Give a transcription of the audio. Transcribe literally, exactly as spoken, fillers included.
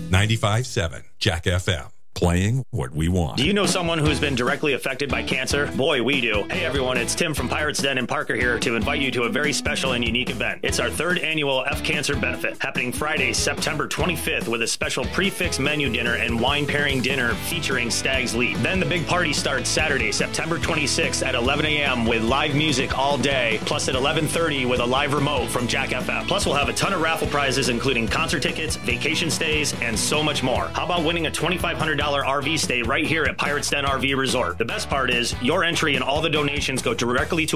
ninety-five point seven Jack F M. Playing what we want. Do you know someone who's been directly affected by cancer? Boy, we do. Hey everyone, it's Tim from Pirates Den and Parker here to invite you to a very special and unique event. It's our third annual F Cancer Benefit, happening Friday, September twenty-fifth, with a special prefix menu dinner and wine pairing dinner featuring Stag's Leap. Then the big party starts Saturday, September twenty-sixth at eleven a.m. with live music all day, plus at eleven thirty with a live remote from Jack F M. Plus we'll have a ton of raffle prizes including concert tickets, vacation stays, and so much more. How about winning a twenty-five hundred dollars R V stay right here at Pirates Den R V Resort? The best part is your entry and all the donations go directly to